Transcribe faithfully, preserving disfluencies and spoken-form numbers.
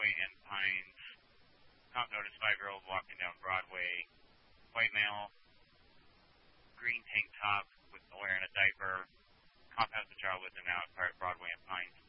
Broadway and Pines. Cop noticed five-year-old walking down Broadway. White male, green tank top with wearing a diaper. Cop has the child with him now at Broadway and Pines.